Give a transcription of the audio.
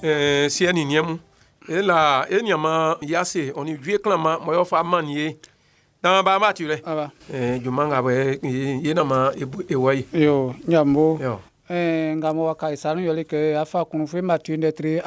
sieni niemu ela enyama yase oni vie klama moyo fa manie na ba matire aba jumanga we yena ma ewai yo nyambo yo ngamo wa kaisanu yole ke afa kunu fe matinde tri